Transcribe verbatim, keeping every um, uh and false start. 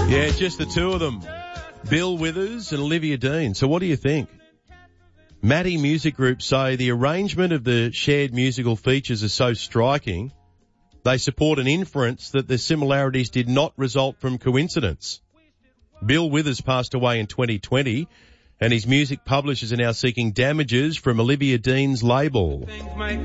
Yeah, just the two of them. Bill Withers and Olivia Dean. So what do you think? Maddie Music Group say the arrangement of the shared musical features is so striking, they support an inference that the similarities did not result from coincidence. Bill Withers passed away in twenty twenty, and his music publishers are now seeking damages from Olivia Dean's label.